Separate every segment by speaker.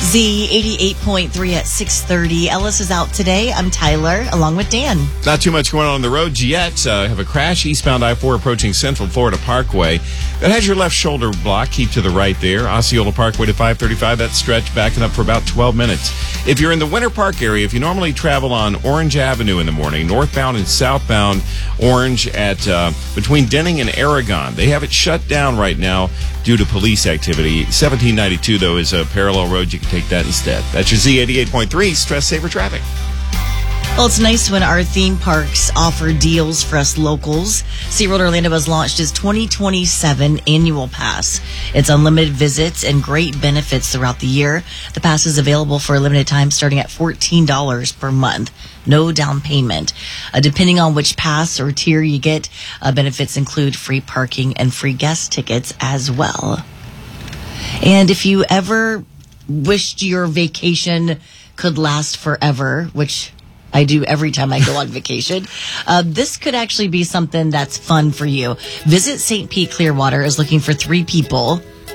Speaker 1: Z88.3 at 6:30. Ellis is out today. I'm Tyler, along with Dan.
Speaker 2: Not too much going on the road yet. Have a crash eastbound I-4 approaching Central Florida Parkway. That has your left shoulder blocked. Keep to the right there. Osceola Parkway to 535. That stretch backing up for about 12 minutes. If you're in the Winter Park area, if you normally travel on Orange Avenue in the morning, northbound and southbound Orange at between Denning and Aragon, they have it shut down right now due to police activity. 1792, though, is a parallel road. You can take that instead. That's your Z88.3 Stress Saver Traffic.
Speaker 1: Well, it's nice when our theme parks offer deals for us locals. SeaWorld Orlando has launched its 2027 annual pass. It's unlimited visits and great benefits throughout the year. The pass is available for a limited time starting at $14 per month. No down payment. Depending on which pass or tier you get, benefits include free parking and free guest tickets as well. And if you ever wished your vacation could last forever, which I do every time I go on vacation, this could actually be something that's fun for you. Visit St. Pete Clearwater is looking for 3 people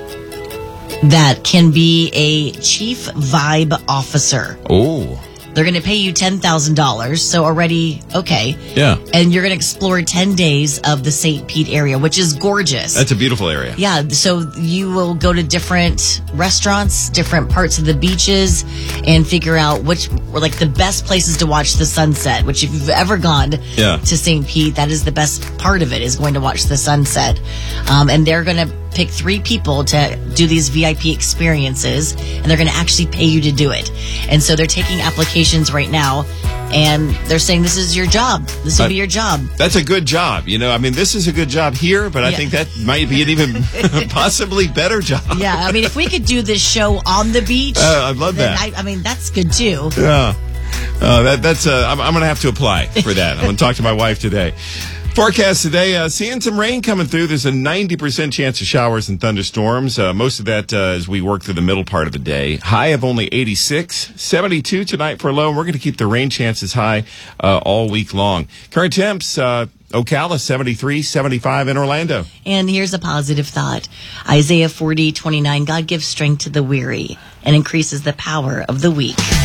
Speaker 1: that can be a chief vibe officer.
Speaker 2: Oh.
Speaker 1: They're going to pay you $10,000, so already, okay.
Speaker 2: Yeah.
Speaker 1: And you're going to explore 10 days of the St. Pete area, which is gorgeous.
Speaker 2: That's a beautiful area.
Speaker 1: Yeah, so you will go to different restaurants, different parts of the beaches, and figure out which were like the best places to watch the sunset, which if you've ever gone to St. Pete, that is the best part of it, is going to watch the sunset. And they're going to pick 3 people to do these VIP experiences, and they're going to actually pay you to do it. And so they're taking applications right now, and they're saying this is your job. This will be your job.
Speaker 2: That's a good job. You know, I mean, this is a good job here, but I think that might be an even possibly better job.
Speaker 1: Yeah, I mean, if we could do this show on the beach,
Speaker 2: I'd love that.
Speaker 1: I mean, that's good too.
Speaker 2: Yeah. I'm going to have to apply for that. I'm going to talk to my wife today. Forecast today, seeing some rain coming through. There's a 90% chance of showers and thunderstorms. Most of that as we work through the middle part of the day. High of only 86, 72 tonight for a low. And we're going to keep the rain chances high all week long. Current temps, Ocala, 73, 75 in Orlando.
Speaker 1: And here's a positive thought. Isaiah 40:29, God gives strength to the weary and increases the power of the weak.